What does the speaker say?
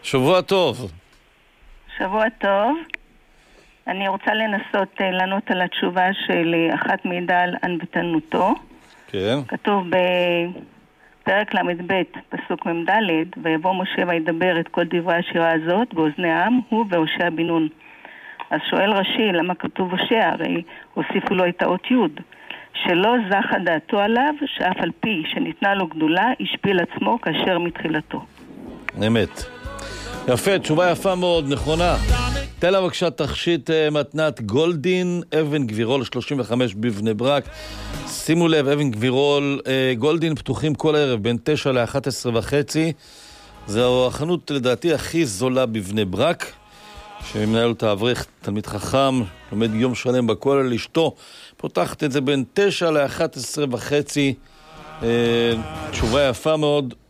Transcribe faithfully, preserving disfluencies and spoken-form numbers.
שבוע טוב. שבוע טוב. אני רוצה לנסות uh, לענות על התשובה של uh, אחת מעידה על ענוותנותו. כן. כתוב בפרק למד ב' פסוק ממד, ויבוא משה וידבר את כל דברי השירה הזאת באוזני העם, הוא והושע בן נון. אז שואל רש"י, למה כתוב הושע? הרי הוסיפו לו את האות י', שלא זכה דעתו עליו, שאף על פי שניתנה לו גדולה, השפיל עצמו כאשר מתחילתו. אמת. יפה, תשובה יפה מאוד, נכונה. תן לה בבקשה תכשיט מתנת גולדין, אבן גבירול שלושים וחמש בבני ברק. שימו לב, אבן גבירול, גולדין פתוחים כל הערב בין תשע לאחת עשרה וחצי. זו החנות לדעתי הכי זולה בבני ברק, שמנהל אותה אברך, תלמיד חכם, לומד יום שלם בכולל, אשתו פותחת את זה בין תשע לאחת עשרה וחצי. תשובה יפה מאוד.